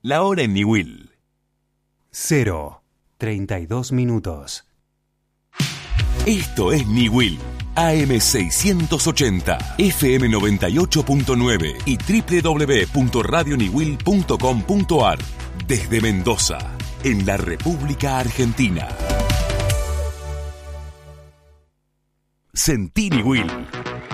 La hora en Niwil. 0:32. Esto es Niwil. AM680, FM 98.9 y www.radioniwil.com.ar. Desde Mendoza, en la República Argentina. Sentí Niwil.